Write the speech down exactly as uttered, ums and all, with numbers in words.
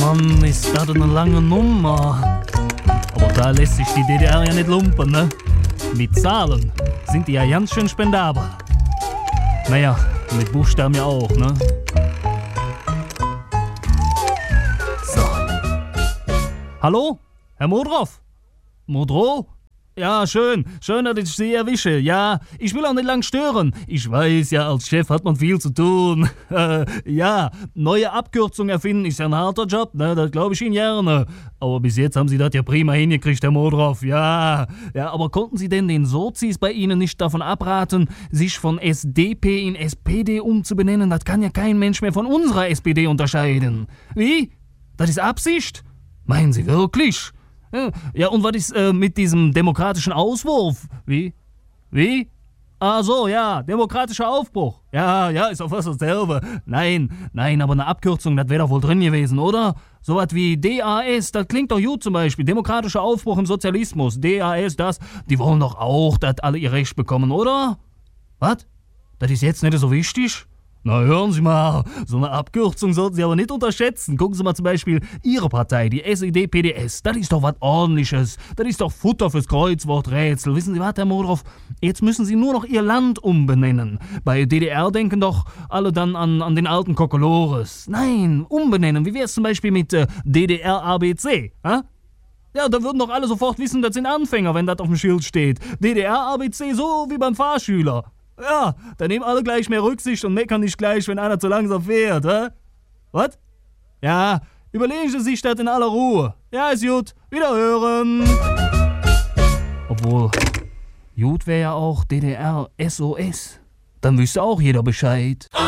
Mann, ist das eine lange Nummer. Aber da lässt sich die D D R ja nicht lumpen, ne? Mit Zahlen sind die ja ganz schön spendabel. Naja, mit Buchstaben ja auch, ne? So. Hallo? Herr Modrow? Modrow? Ja, schön. Schön, dass ich Sie erwische. Ja, ich will auch nicht lang stören. Ich weiß ja, als Chef hat man viel zu tun. Äh, ja, neue Abkürzungen erfinden ist ja ein harter Job, ne? Das glaube ich Ihnen gerne. Aber bis jetzt haben Sie das ja prima hingekriegt, Herr Modrow. Ja, ja, aber konnten Sie denn den Sozis bei Ihnen nicht davon abraten, sich von S D P in S P D umzubenennen? Das kann ja kein Mensch mehr von unserer S P D unterscheiden. Wie? Das ist Absicht? Meinen Sie wirklich? Ja, und was ist äh, mit diesem demokratischen Auswurf? Wie? Wie? Ah so, ja, demokratischer Aufbruch. Ja, ja, ist auch fast dasselbe. Nein, nein, aber eine Abkürzung, das wäre doch wohl drin gewesen, oder? Sowas wie D A S, das klingt doch gut zum Beispiel. Demokratischer Aufbruch im Sozialismus. D A S, das, die wollen doch auch, dass alle ihr Recht bekommen, oder? Was? Das ist jetzt nicht so wichtig? Na, hören Sie mal, so eine Abkürzung sollten Sie aber nicht unterschätzen. Gucken Sie mal zum Beispiel Ihre Partei, die S E D P D S. Das ist doch was Ordentliches. Das ist doch Futter fürs Kreuzworträtsel. Wissen Sie was, Herr Modrow? Jetzt müssen Sie nur noch Ihr Land umbenennen. Bei D D R denken doch alle dann an, an den alten Kokolores. Nein, umbenennen. Wie wär's zum Beispiel mit äh, D D R A B C? Hä? Ja, da würden doch alle sofort wissen, das sind Anfänger, wenn das auf dem Schild steht. D D R A B C, so wie beim Fahrschüler. Ja, dann nehmen alle gleich mehr Rücksicht und meckern nicht gleich, wenn einer zu langsam fährt, hä? Was? Ja, überlegen Sie sich das in aller Ruhe. Ja, ist gut. Wiederhören. Obwohl, gut wäre ja auch D D R S O S. Dann wüsste auch jeder Bescheid.